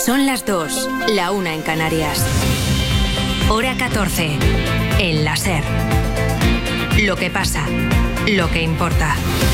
Son las 2, la 1 en Canarias. Hora 14, en la SER. Lo que pasa, lo que importa.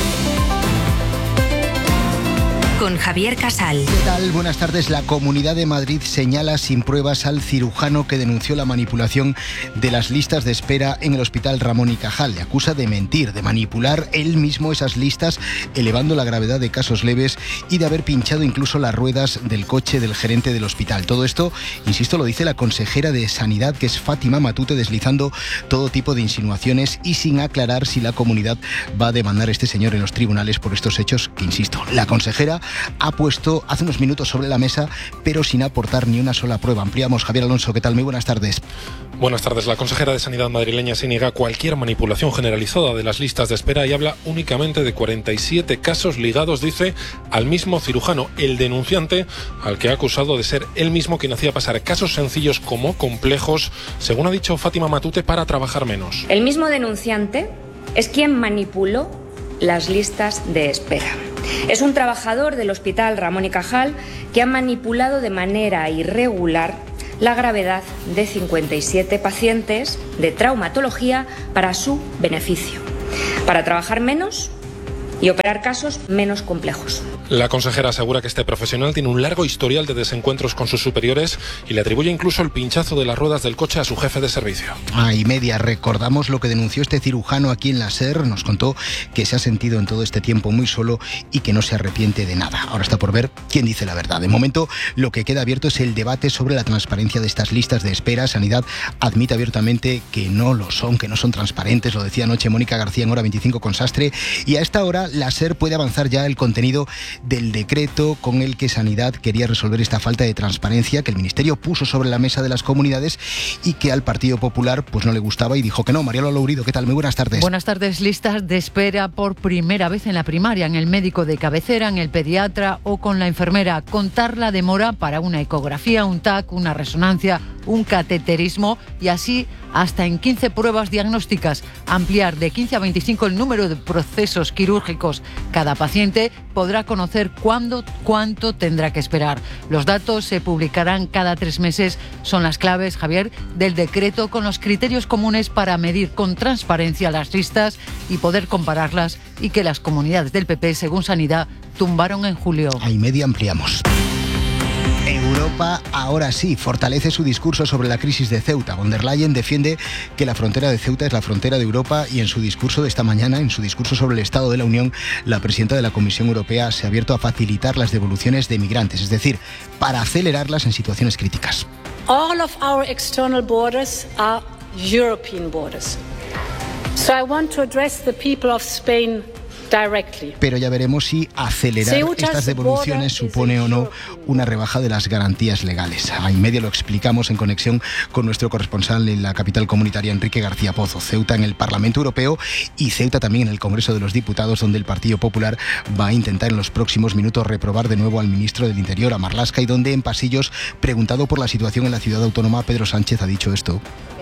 Con Javier Casal. ¿Qué tal? Buenas tardes. La Comunidad de Madrid señala sin pruebas al cirujano que denunció la manipulación de las listas de espera en el Hospital Ramón y Cajal. Le acusa de mentir, de manipular él mismo esas listas, elevando la gravedad de casos leves y de haber pinchado incluso las ruedas del coche del gerente del hospital. Todo esto, insisto, lo dice la consejera de Sanidad, que es Fátima Matute, deslizando todo tipo de insinuaciones y sin aclarar si la comunidad va a demandar a este señor en los tribunales por estos hechos que, insisto, la consejera ha puesto hace unos minutos sobre la mesa, pero sin aportar ni una sola prueba. Ampliamos. Javier Alonso, ¿qué tal? Muy buenas tardes. Buenas tardes. La consejera de Sanidad madrileña se niega a cualquier manipulación generalizada de las listas de espera y habla únicamente de 47 casos ligados, dice, al mismo cirujano, el denunciante, al que ha acusado de ser él mismo quien hacía pasar casos sencillos como complejos, según ha dicho Fátima Matute, para trabajar menos. El mismo denunciante es quien manipuló las listas de espera. Es un trabajador del Hospital Ramón y Cajal que ha manipulado de manera irregular la gravedad de 57 pacientes de traumatología para su beneficio, para trabajar menos y operar casos menos complejos. La consejera asegura que este profesional tiene un largo historial de desencuentros con sus superiores y le atribuye incluso el pinchazo de las ruedas del coche a su jefe de servicio. Y media, recordamos lo que denunció este cirujano aquí en la SER. Nos contó que se ha sentido en todo este tiempo muy solo y que no se arrepiente de nada. Ahora está por ver quién dice la verdad. De momento, lo que queda abierto es el debate sobre la transparencia de estas listas de espera. Sanidad admite abiertamente que no lo son, que no son transparentes. Lo decía anoche Mónica García en Hora 25 con Sastre. Y a esta hora la SER puede avanzar ya el contenido del decreto con el que Sanidad quería resolver esta falta de transparencia que el Ministerio puso sobre la mesa de las comunidades y que al Partido Popular pues no le gustaba y dijo que no. Mariano Lourido, ¿qué tal? Muy buenas tardes. Buenas tardes. Listas de espera por primera vez en la primaria, en el médico de cabecera, en el pediatra o con la enfermera. Contar la demora para una ecografía, un TAC, una resonancia, un cateterismo y así hasta en 15 pruebas diagnósticas. Ampliar de 15 a 25 el número de procesos quirúrgicos. Cada paciente podrá conocer cuánto tendrá que esperar. Los datos se publicarán cada 3 meses. Son las claves, Javier, del decreto con los criterios comunes para medir con transparencia las listas y poder compararlas y que las comunidades del PP, según Sanidad, tumbaron en julio. Ahí media ampliamos. Europa ahora sí fortalece su discurso sobre la crisis de Ceuta. Von der Leyen defiende que la frontera de Ceuta es la frontera de Europa y en su discurso de esta mañana, en su discurso sobre el Estado de la Unión, la presidenta de la Comisión Europea se ha abierto a facilitar las devoluciones de migrantes, es decir, para acelerarlas en situaciones críticas. All of our external borders are European borders. So I want to address the people of Spain directly. Pero ya veremos si acelerar estas devoluciones supone o no una rebaja de las garantías legales. A media lo explicamos en conexión con nuestro corresponsal en la capital comunitaria, Enrique García Pozo. Ceuta en el Parlamento Europeo y Ceuta también en el Congreso de los Diputados, donde el Partido Popular va a intentar en los próximos minutos reprobar de nuevo al ministro del Interior, a Marlaska, y donde en pasillos, preguntado por la situación en la ciudad autónoma, Pedro Sánchez ha dicho esto.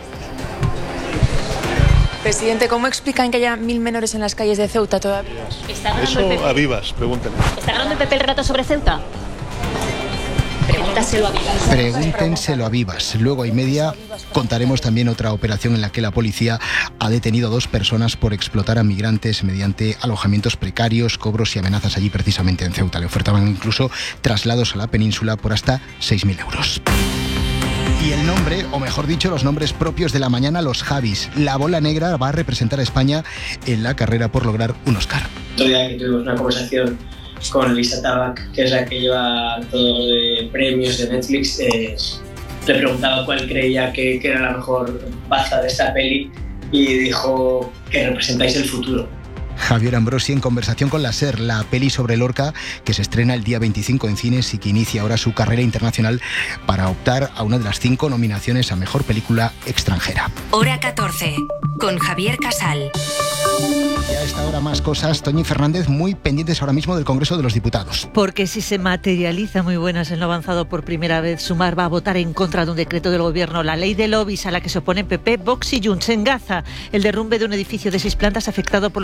Presidente, ¿cómo explican que haya 1000 menores en las calles de Ceuta todavía? Eso a Vivas, pregúntenle. ¿Está ganando el PP el relato sobre Ceuta? Pregúntaselo a Vivas. Pregúntenselo a Vivas. Luego a media contaremos también otra operación en la que la policía ha detenido a 2 personas por explotar a migrantes mediante alojamientos precarios, cobros y amenazas allí precisamente en Ceuta. Le ofertaban incluso traslados a la península por hasta 6.000 euros. Y el nombre, o mejor dicho, los nombres propios de la mañana, los Javis. La bola negra va a representar a España en la carrera por lograr un Oscar. Otro día que tuvimos una conversación con Elisa Tabac, que es la que lleva todo de premios de Netflix, le preguntaba cuál creía que era la mejor baza de esta peli y dijo que representáis el futuro. Javier Ambrosi en conversación con la SER, la peli sobre Lorca que se estrena el día 25 en cines y que inicia ahora su carrera internacional para optar a una de las 5 nominaciones a Mejor Película Extranjera. Hora 14, con Javier Casal. Y a esta hora más cosas. Toñi Fernández, muy pendientes ahora mismo del Congreso de los Diputados. Porque si se materializa, muy buenas, en lo avanzado por primera vez, Sumar va a votar en contra de un decreto del Gobierno, la ley de lobbies a la que se oponen PP, Vox y Junts. En Gaza, el derrumbe de un edificio de 6 plantas afectado por los ataques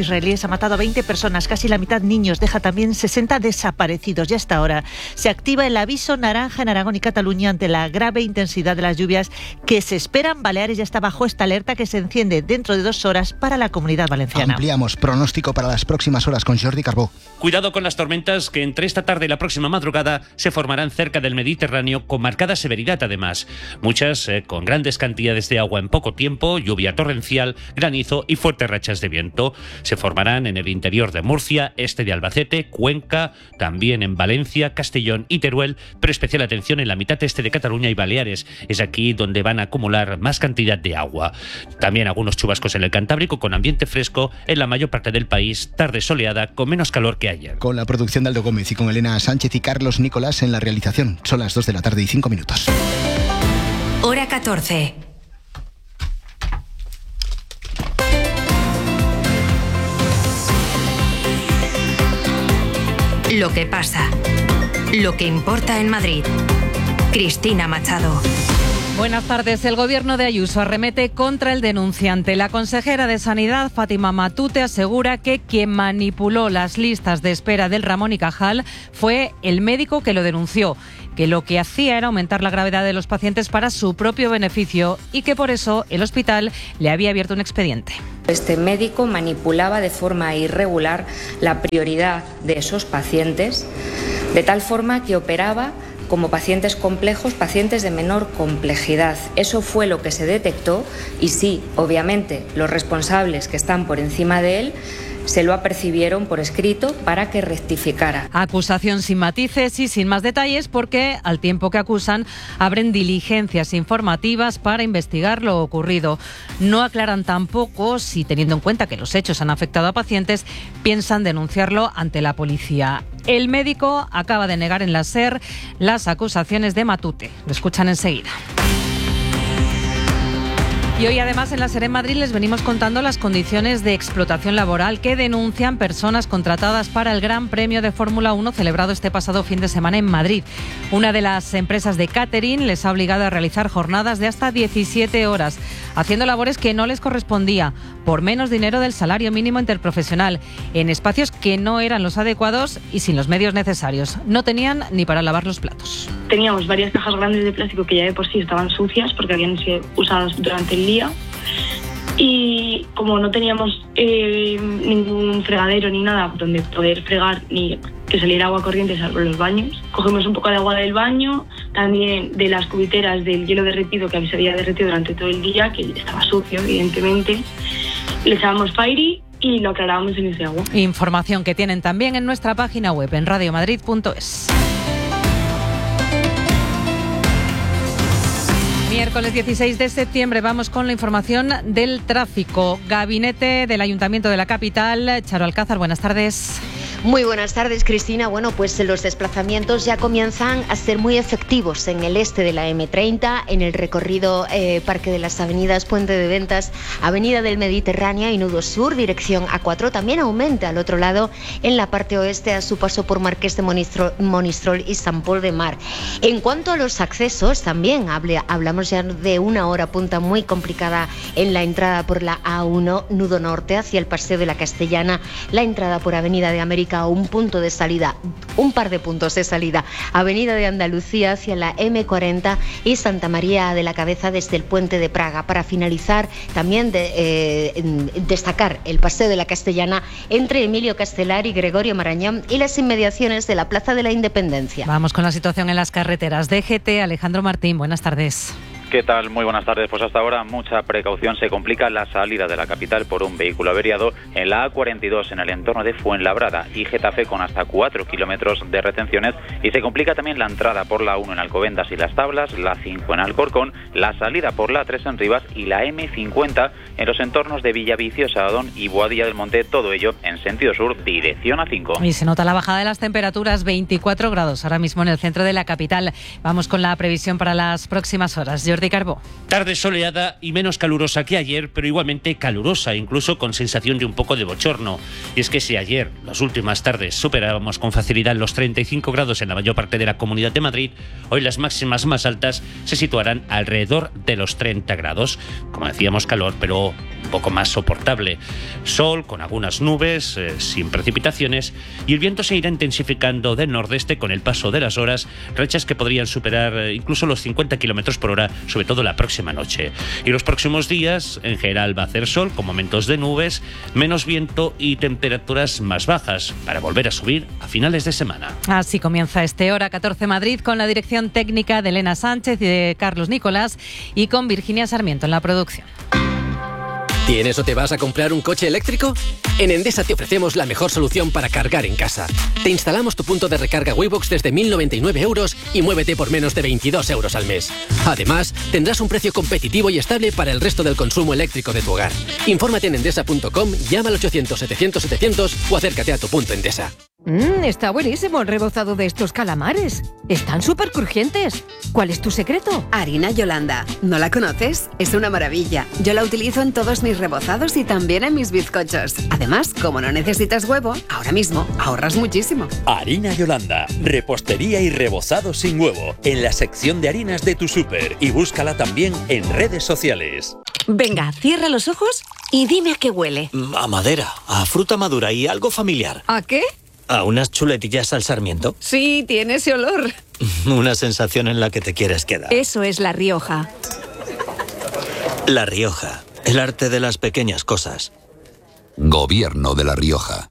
israelíes ha matado a 20 personas, casi la mitad niños, deja también 60 desaparecidos. Y hasta ahora se activa el aviso naranja en Aragón y Cataluña ante la grave intensidad de las lluvias que se esperan. Baleares ya está bajo esta alerta que se enciende dentro de 2 horas para la Comunidad Valenciana. Ampliamos pronóstico para las próximas horas con Jordi Carbó. Cuidado con las tormentas que entre esta tarde y la próxima madrugada se formarán cerca del Mediterráneo con marcada severidad además. Muchas con grandes cantidades de agua en poco tiempo, lluvia torrencial, granizo y fuertes rachas de viento. Se formarán en el interior de Murcia, este de Albacete, Cuenca, también en Valencia, Castellón y Teruel, pero especial atención en la mitad este de Cataluña y Baleares. Es aquí donde van a acumular más cantidad de agua. También algunos chubascos en el Cantábrico con ambiente fresco en la mayor parte del país, tarde soleada con menos calor que ayer. Con la producción de Aldo Gómez y con Elena Sánchez y Carlos Nicolás en la realización. Son las 2 de la tarde y 5 minutos. Hora 14. Lo que pasa. Lo que importa en Madrid. Cristina Machado. Buenas tardes. El gobierno de Ayuso arremete contra el denunciante. La consejera de Sanidad, Fátima Matute, asegura que quien manipuló las listas de espera del Ramón y Cajal fue el médico que lo denunció, que lo que hacía era aumentar la gravedad de los pacientes para su propio beneficio y que por eso el hospital le había abierto un expediente. Este médico manipulaba de forma irregular la prioridad de esos pacientes, de tal forma que operaba como pacientes complejos, pacientes de menor complejidad. Eso fue lo que se detectó y sí, obviamente, los responsables que están por encima de él se lo apercibieron por escrito para que rectificara. Acusación sin matices y sin más detalles porque, al tiempo que acusan, abren diligencias informativas para investigar lo ocurrido. No aclaran tampoco si, teniendo en cuenta que los hechos han afectado a pacientes, piensan denunciarlo ante la policía. El médico acaba de negar en la SER las acusaciones de Matute. Lo escuchan enseguida. Y hoy además en la SER en Madrid les venimos contando las condiciones de explotación laboral que denuncian personas contratadas para el Gran Premio de Fórmula 1 celebrado este pasado fin de semana en Madrid. Una de las empresas de catering les ha obligado a realizar jornadas de hasta 17 horas, haciendo labores que no les correspondía, por menos dinero del salario mínimo interprofesional, en espacios que no eran los adecuados y sin los medios necesarios. No tenían ni para lavar los platos. Teníamos varias cajas grandes de plástico que ya de por sí estaban sucias porque habían sido usadas durante el día y como no teníamos ningún fregadero ni nada donde poder fregar ni que saliera agua corriente salvo los baños, cogimos un poco de agua del baño, también de las cubiteras del hielo derretido que se había derretido durante todo el día, que estaba sucio evidentemente, le echábamos Fairy y lo aclarábamos en ese agua. Información que tienen también en nuestra página web en radiomadrid.es. Miércoles 16 de septiembre vamos con la información del tráfico. Gabinete del Ayuntamiento de la capital. Charo Alcázar, buenas tardes. Muy buenas tardes, Cristina. Bueno, pues los desplazamientos ya comienzan a ser muy efectivos en el este de la M30, en el recorrido Parque de las Avenidas, Puente de Ventas, Avenida del Mediterráneo y Nudo Sur, dirección A4. También aumenta al otro lado en la parte oeste a su paso por Marqués de Monistrol y San Pol de Mar. En cuanto a los accesos, también hablamos ya de una hora punta muy complicada en la entrada por la A1, Nudo Norte, hacia el Paseo de la Castellana, la entrada por Avenida de América, un punto de salida, un par de puntos de salida, Avenida de Andalucía hacia la M40 y Santa María de la Cabeza desde el Puente de Praga. Para finalizar, también destacar el Paseo de la Castellana entre Emilio Castelar y Gregorio Marañón y las inmediaciones de la Plaza de la Independencia. Vamos con la situación en las carreteras. DGT, Alejandro Martín, buenas tardes. ¿Qué tal? Muy buenas tardes. Pues hasta ahora mucha precaución. Se complica la salida de la capital por un vehículo averiado en la A42 en el entorno de Fuenlabrada y Getafe con hasta 4 kilómetros de retenciones, y se complica también la entrada por la 1 en Alcobendas y Las Tablas, la 5 en Alcorcón, la salida por la 3 en Rivas y la M50 en los entornos de Villaviciosa, Adón y Boadilla del Monte, todo ello en sentido sur, dirección A5. Y se nota la bajada de las temperaturas, 24 grados ahora mismo en el centro de la capital. Vamos con la previsión para las próximas horas. Jordi Carbó. Tarde soleada y menos calurosa que ayer, pero igualmente calurosa, incluso con sensación de un poco de bochorno. Y es que si ayer, las últimas tardes, superábamos con facilidad los 35 grados en la mayor parte de la Comunidad de Madrid, hoy las máximas más altas se situarán alrededor de los 30 grados. Como decíamos, calor, pero un poco más soportable. Sol con algunas nubes, sin precipitaciones, y el viento se irá intensificando del nordeste con el paso de las horas, rachas que podrían superar incluso los 50 km por hora, sobre todo la próxima noche. Y los próximos días, en general, va a hacer sol con momentos de nubes, menos viento y temperaturas más bajas, para volver a subir a finales de semana. Así comienza este Hora 14 Madrid, con la dirección técnica de Elena Sánchez y de Carlos Nicolás, y con Virginia Sarmiento en la producción. ¿Tienes o te vas a comprar un coche eléctrico? En Endesa te ofrecemos la mejor solución para cargar en casa. Te instalamos tu punto de recarga Waybox desde 1.099 euros y muévete por menos de 22 euros al mes. Además, tendrás un precio competitivo y estable para el resto del consumo eléctrico de tu hogar. Infórmate en endesa.com, llama al 800-700-700 o acércate a tu punto Endesa. Está buenísimo el rebozado de estos calamares. Están súper crujientes. ¿Cuál es tu secreto? Harina Yolanda. ¿No la conoces? Es una maravilla. Yo la utilizo en todos mis rebozados y también en mis bizcochos. Además, como no necesitas huevo, ahora mismo ahorras muchísimo. Harina Yolanda. Repostería y rebozado sin huevo. En la sección de harinas de tu súper. Y búscala también en redes sociales. Venga, cierra los ojos y dime a qué huele. A madera, a fruta madura y algo familiar. ¿A qué? ¿A unas chuletillas al sarmiento? Sí, tiene ese olor. Una sensación en la que te quieres quedar. Eso es La Rioja. La Rioja, el arte de las pequeñas cosas. Gobierno de La Rioja.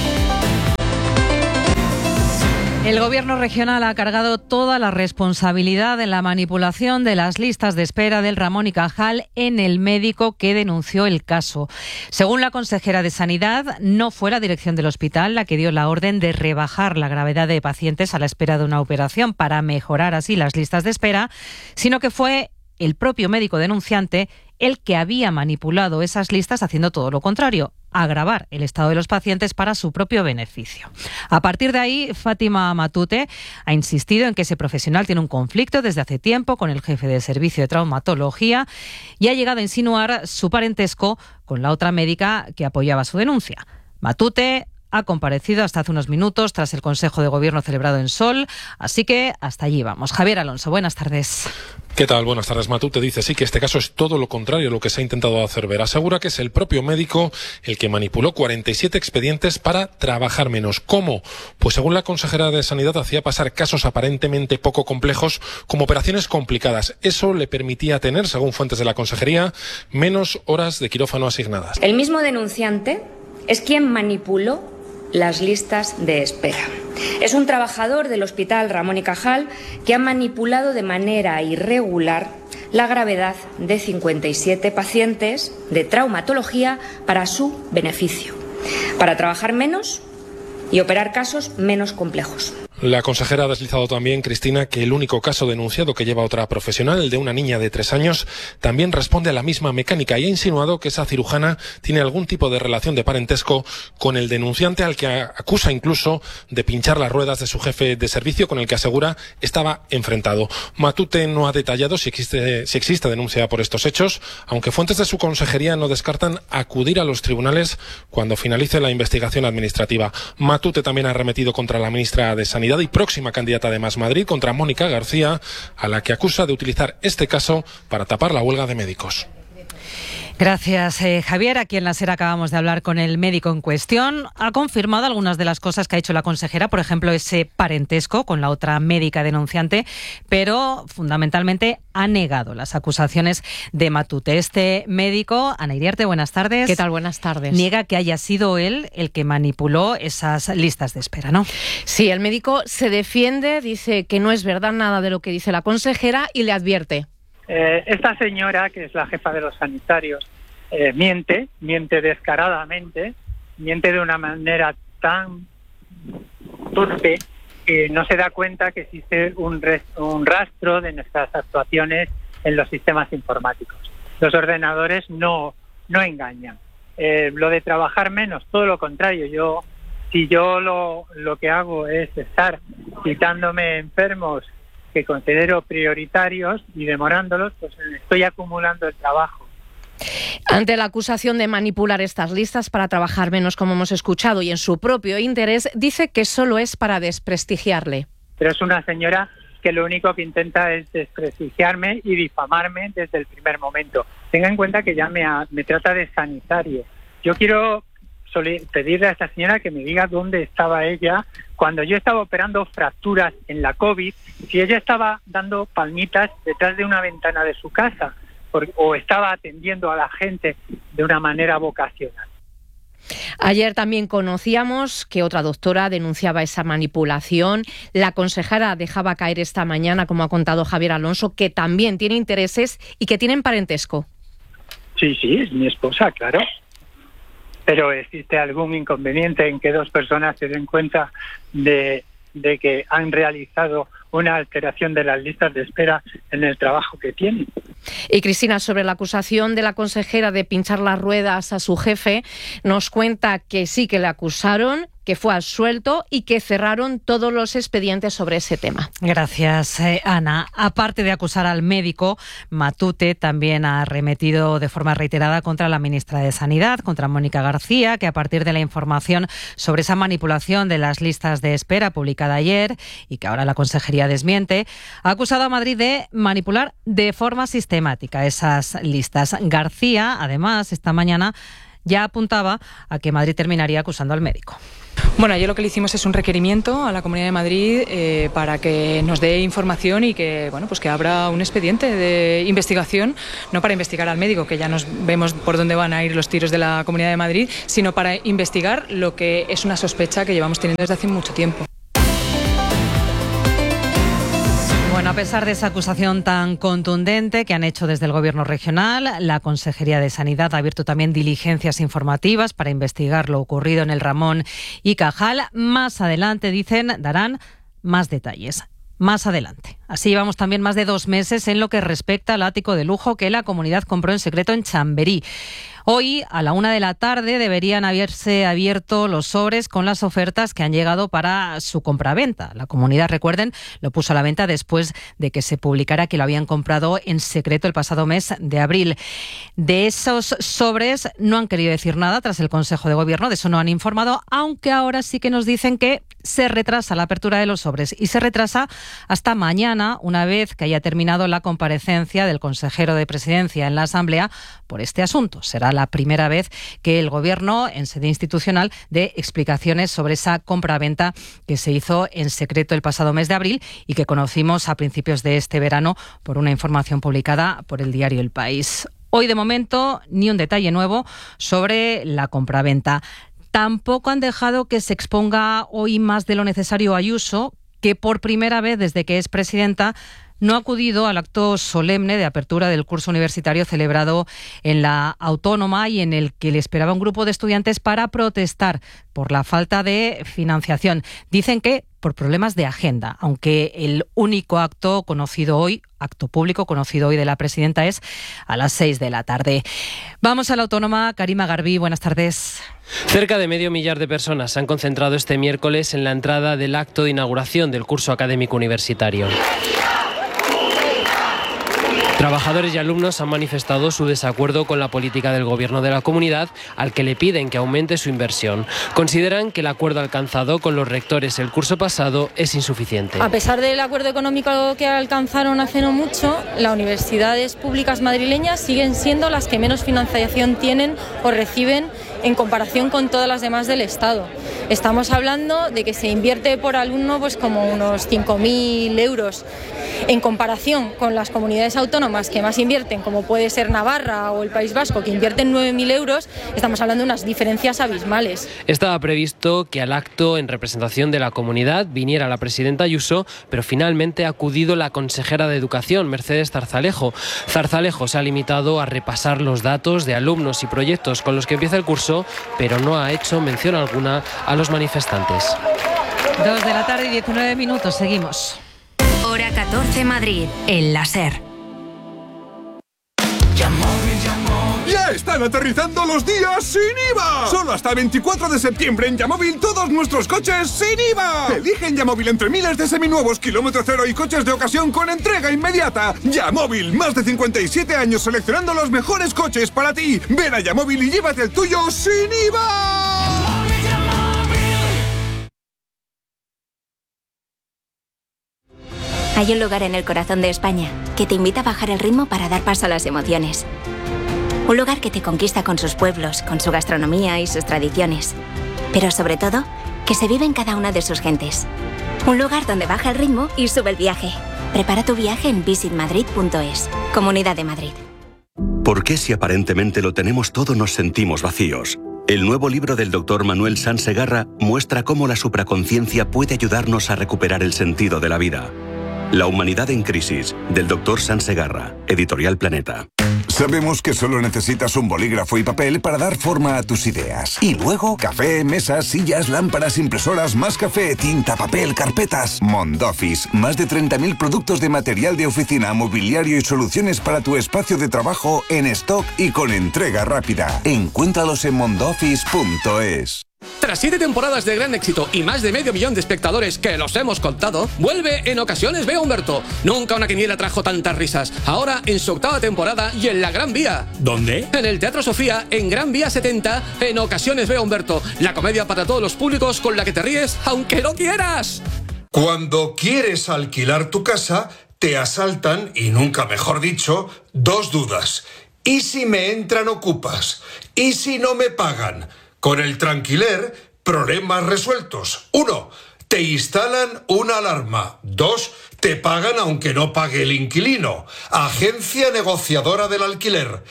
El Gobierno regional ha cargado toda la responsabilidad de la manipulación de las listas de espera del Ramón y Cajal en el médico que denunció el caso. Según la consejera de Sanidad, no fue la dirección del hospital la que dio la orden de rebajar la gravedad de pacientes a la espera de una operación para mejorar así las listas de espera, sino que fue el propio médico denunciante el que había manipulado esas listas haciendo todo lo contrario, agravar el estado de los pacientes para su propio beneficio. A partir de ahí, Fátima Matute ha insistido en que ese profesional tiene un conflicto desde hace tiempo con el jefe de servicio de traumatología y ha llegado a insinuar su parentesco con la otra médica que apoyaba su denuncia. Matute ha comparecido hasta hace unos minutos tras el Consejo de Gobierno celebrado en Sol, así que hasta allí vamos. Javier Alonso, buenas tardes. ¿Qué tal? Buenas tardes. Matute dice sí que este caso es todo lo contrario a lo que se ha intentado hacer ver. Asegura que es el propio médico el que manipuló 47 expedientes para trabajar menos. ¿Cómo? Pues según la consejera de Sanidad hacía pasar casos aparentemente poco complejos como operaciones complicadas. Eso le permitía tener, según fuentes de la consejería, menos horas de quirófano asignadas. El mismo denunciante es quien manipuló las listas de espera. Es un trabajador del Hospital Ramón y Cajal que ha manipulado de manera irregular la gravedad de 57 pacientes de traumatología para su beneficio, para trabajar menos y operar casos menos complejos. La consejera ha deslizado también, Cristina, que el único caso denunciado que lleva otra profesional, el de una niña de 3 años, también responde a la misma mecánica y ha insinuado que esa cirujana tiene algún tipo de relación de parentesco con el denunciante, al que acusa incluso de pinchar las ruedas de su jefe de servicio, con el que asegura estaba enfrentado. Matute no ha detallado si existe denuncia por estos hechos, aunque fuentes de su consejería no descartan acudir a los tribunales cuando finalice la investigación administrativa. Matute también ha arremetido contra la ministra de Sanidad y próxima candidata de Más Madrid, contra Mónica García, a la que acusa de utilizar este caso para tapar la huelga de médicos. Gracias, Javier. Aquí en la SER acabamos de hablar con el médico en cuestión. Ha confirmado algunas de las cosas que ha hecho la consejera, por ejemplo, ese parentesco con la otra médica denunciante, pero fundamentalmente ha negado las acusaciones de Matute. Este médico, Ana Iriarte, buenas tardes. ¿Qué tal? Buenas tardes. Niega que haya sido él el que manipuló esas listas de espera, ¿no? Sí, el médico se defiende, dice que no es verdad nada de lo que dice la consejera y le advierte. Esta señora, que es la jefa de los sanitarios, miente descaradamente, miente de una manera tan torpe que no se da cuenta que existe un rastro de nuestras actuaciones en los sistemas informáticos. Los ordenadores no engañan. Lo de trabajar menos, todo lo contrario. Si yo lo que hago es estar citándome enfermos que considero prioritarios y demorándolos, pues estoy acumulando el trabajo. Ante la acusación de manipular estas listas para trabajar menos, como hemos escuchado, y en su propio interés, dice que solo es para desprestigiarle. Pero es una señora que lo único que intenta es desprestigiarme y difamarme desde el primer momento. tenga en cuenta que ya me trata de sanitario. Yo quiero pedirle a esta señora que me diga dónde estaba ella cuando yo estaba operando fracturas en la COVID, si ella estaba dando palmitas detrás de una ventana de su casa o estaba atendiendo a la gente de una manera vocacional. Ayer también conocíamos que otra doctora denunciaba esa manipulación. La consejera dejaba caer esta mañana, como ha contado Javier Alonso, que también tiene intereses y que tienen parentesco. Sí, es mi esposa, claro. Pero ¿existe algún inconveniente en que dos personas se den cuenta de que han realizado una alteración de las listas de espera en el trabajo que tienen? Y Cristina, sobre la acusación de la consejera de pinchar las ruedas a su jefe, nos cuenta que sí que le acusaron, que fue absuelto y que cerraron todos los expedientes sobre ese tema. Gracias, Ana. Aparte de acusar al médico, Matute también ha arremetido de forma reiterada contra la ministra de Sanidad, contra Mónica García, que a partir de la información sobre esa manipulación de las listas de espera publicada ayer y que ahora la consejería desmiente, ha acusado a Madrid de manipular de forma sistemática esas listas. García, además, esta mañana ya apuntaba a que Madrid terminaría acusando al médico. Bueno, ayer lo que le hicimos es un requerimiento a la Comunidad de Madrid para que nos dé información y que, pues que abra un expediente de investigación, no para investigar al médico, que ya nos vemos por dónde van a ir los tiros de la Comunidad de Madrid, sino para investigar lo que es una sospecha que llevamos teniendo desde hace mucho tiempo. Bueno, a pesar de esa acusación tan contundente que han hecho desde el Gobierno regional, la Consejería de Sanidad ha abierto también diligencias informativas para investigar lo ocurrido en el Ramón y Cajal. Más adelante, dicen, darán más detalles. Más adelante. Así llevamos también más de 2 meses en lo que respecta al ático de lujo que la comunidad compró en secreto en Chamberí. Hoy, a la 1 de la tarde, deberían haberse abierto los sobres con las ofertas que han llegado para su compraventa. La comunidad, recuerden, lo puso a la venta después de que se publicara que lo habían comprado en secreto el pasado mes de abril. De esos sobres no han querido decir nada tras el Consejo de Gobierno, de eso no han informado, aunque ahora sí que nos dicen que se retrasa la apertura de los sobres y se retrasa hasta mañana, una vez que haya terminado la comparecencia del consejero de Presidencia en la Asamblea por este asunto. Será la primera vez que el Gobierno, en sede institucional, dé explicaciones sobre esa compraventa que se hizo en secreto el pasado mes de abril y que conocimos a principios de este verano por una información publicada por el diario El País. Hoy, de momento, ni un detalle nuevo sobre la compraventa. Tampoco han dejado que se exponga hoy más de lo necesario Ayuso, que por primera vez desde que es presidenta no ha acudido al acto solemne de apertura del curso universitario celebrado en la Autónoma y en el que le esperaba un grupo de estudiantes para protestar por la falta de financiación. Dicen que por problemas de agenda, aunque el único acto público conocido hoy de la presidenta es a las 6 de la tarde. Vamos a la Autónoma. Karima Garbí, buenas tardes. Cerca de 500.000 de personas se han concentrado este miércoles en la entrada del acto de inauguración del curso académico universitario. Trabajadores y alumnos han manifestado su desacuerdo con la política del Gobierno de la comunidad, al que le piden que aumente su inversión. Consideran que el acuerdo alcanzado con los rectores el curso pasado es insuficiente. A pesar del acuerdo económico que alcanzaron hace no mucho, las universidades públicas madrileñas siguen siendo las que menos financiación tienen o reciben en comparación con todas las demás del Estado. Estamos hablando de que se invierte por alumno pues como unos 5.000 euros. En comparación con las comunidades autónomas que más invierten, como puede ser Navarra o el País Vasco, que invierten 9.000 euros, estamos hablando de unas diferencias abismales. Estaba previsto que al acto en representación de la comunidad viniera la presidenta Ayuso, pero finalmente ha acudido la consejera de Educación, Mercedes Zarzalejo. Zarzalejo se ha limitado a repasar los datos de alumnos y proyectos con los que empieza el curso, pero no ha hecho mención alguna a los manifestantes. 2 de la tarde y 19 minutos, seguimos. Hora 14 Madrid, en la SER. ¡Ya están aterrizando los días sin IVA! Solo hasta el 24 de septiembre en Yamóvil todos nuestros coches sin IVA. Elige en Yamóvil entre miles de seminuevos, kilómetro cero y coches de ocasión con entrega inmediata. Yamóvil, más de 57 años seleccionando los mejores coches para ti. Ven a Yamóvil y llévate el tuyo sin IVA. Hay un lugar en el corazón de España que te invita a bajar el ritmo para dar paso a las emociones. Un lugar que te conquista con sus pueblos, con su gastronomía y sus tradiciones. Pero sobre todo, que se vive en cada una de sus gentes. Un lugar donde baja el ritmo y sube el viaje. Prepara tu viaje en visitmadrid.es. Comunidad de Madrid. ¿Por qué si aparentemente lo tenemos todo nos sentimos vacíos? El nuevo libro del Dr. Manuel Sansegarra muestra cómo la supraconciencia puede ayudarnos a recuperar el sentido de la vida. La humanidad en crisis, del Dr. Sansegarra, Editorial Planeta. Sabemos que solo necesitas un bolígrafo y papel para dar forma a tus ideas. Y luego, café, mesas, sillas, lámparas, impresoras, más café, tinta, papel, carpetas. Mondoffice, más de 30.000 productos de material de oficina, mobiliario y soluciones para tu espacio de trabajo en stock y con entrega rápida. Encuéntralos en mondoffice.es. Tras 7 temporadas de gran éxito y más de 500.000 de espectadores que los hemos contado, vuelve En Ocasiones Veo a Humberto. Nunca una quiniela trajo tantas risas. Ahora en su 8ª temporada y en la Gran Vía. ¿Dónde? En el Teatro Sofía, en Gran Vía 70, En Ocasiones Veo a Humberto. La comedia para todos los públicos con la que te ríes aunque no quieras. Cuando quieres alquilar tu casa, te asaltan, y nunca mejor dicho, 2 dudas. ¿Y si me entran ocupas? ¿Y si no me pagan? Con el Tranquiler, problemas resueltos. 1. Te instalan una alarma. 2. Te pagan aunque no pague el inquilino. Agencia negociadora del alquiler.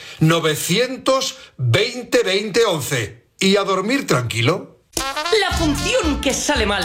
920 20 11. ¿Y a dormir tranquilo? La función que sale mal.